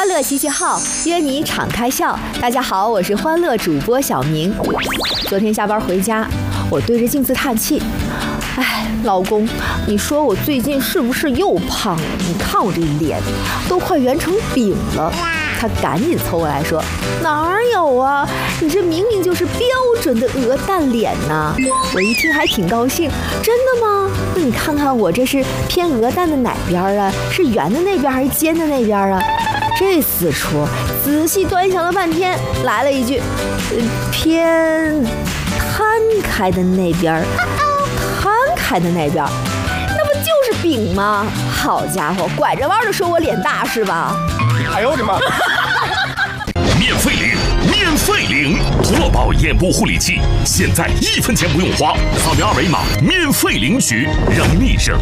乐集结号，约你敞开笑。大家好，我是欢乐主播小明。昨天下班回家，我对着镜子叹气，哎，老公，你说我最近是不是又胖了？你看我这脸都快圆成饼了。他赶紧凑过来说，哪有啊，你这明明就是标准的鹅蛋脸呐。我一听还挺高兴，真的吗？那你看看我这是偏鹅蛋的哪边啊？是圆的那边还是尖的那边啊？这四处仔细端详了半天，来了一句，偏摊开的那边，摊开的那边，那不就是饼吗？好家伙，拐着弯的说我脸大是吧？ 哎呦我的妈！ 免费领，免费领！涂乐宝眼部护理器，现在1分钱不用花，扫描二维码免费领取，让你省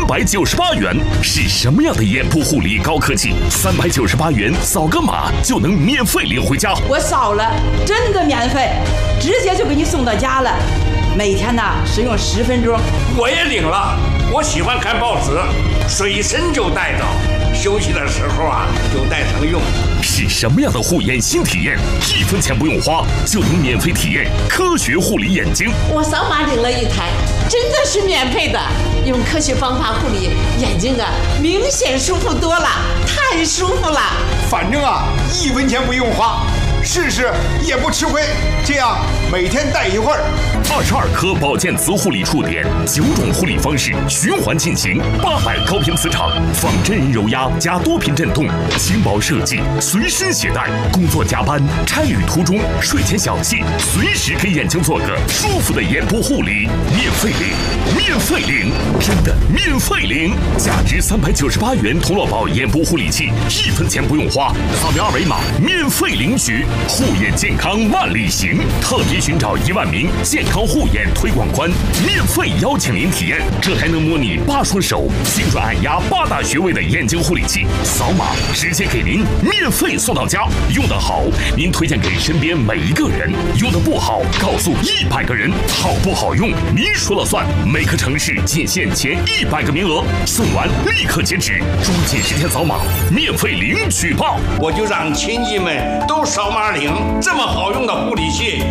398元。是什么样的眼部护理高科技？398元扫个码就能免费领回家。 我扫了，真的免费，直接就给你送到家了。每天呢使用10分钟。 我也领了，我喜欢看报纸，随身就带着。休息的时候啊，就带上用。 是什么样的护眼新体验？1分钱不用花就能免费体验科学护理眼睛。 我扫码领了一台，真的是免费的。用科学方法护理眼睛啊，明显舒服多了，太舒服了。 反正啊，1分钱不用花，试试也不吃亏。这样每天戴一会儿。 22颗保健磁护理触点，9种护理方式循环进行，800高频磁场，仿真人揉压加多频震动，轻薄设计，随身携带。工作加班、差旅途中、睡前小憩，随时给眼睛做个舒服的眼部护理。免费领，免费领，真的免费领！价值398元涂乐宝眼部护理器，1分钱不用花，扫描二维码免费领取。护眼健康万里行，特别寻找1万名健康护眼推广官，免费邀请您体验。这还能模拟8双手精准按压8大穴位的眼睛护理器，扫码直接给您免费送到家。用得好，您推荐给身边每一个人；用得不好，告诉100个人。好不好用，您说了算。每个城市仅限前100个名额，送完立刻截止，抓紧时间扫码，免费领取吧！ 我就让亲戚们都扫码领，这么好用的护理器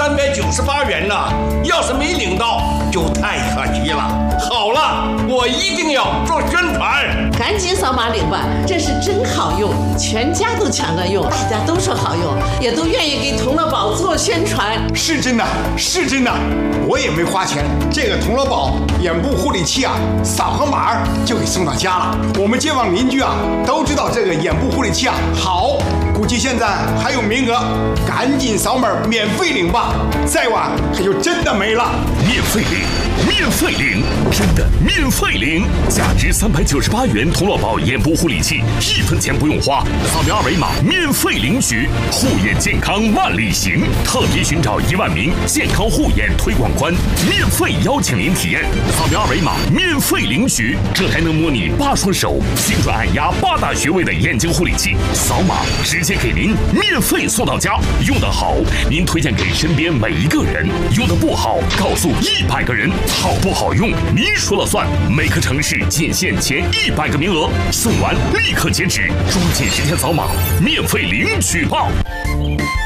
，398元呢。要是没领到，就太可惜了。好了，我一定要做宣传， 赶紧扫码领吧，这是真好用，全家都抢着用，大家都说好用，也都愿意给同乐宝做宣传。 是真的，是真的，我也没花钱。这个同乐宝眼部护理器啊，扫个码就给送到家了。我们街坊邻居啊都知道这个眼部护理器啊好，估计现在还有名额，赶紧扫码免费领吧，再晚可就真的没了。 免费领，免费领，真的免费领！价值398元同乐宝眼部护理器，1分钱不用花，扫描二维码免费领取。护眼健康万里行，特别寻找1万名健康护眼推广官，免费邀请您体验。扫描二维码免费领取。这还能模拟8双手精准按压8大穴位的眼睛护理器，扫码直接给您免费送到家。用得好，您推荐给身边每一个人；用得不好，告诉100个人。好不好用，您说了算。每个城市仅限前100个名额，送完立刻截止，抓紧时间扫码，免费领取吧！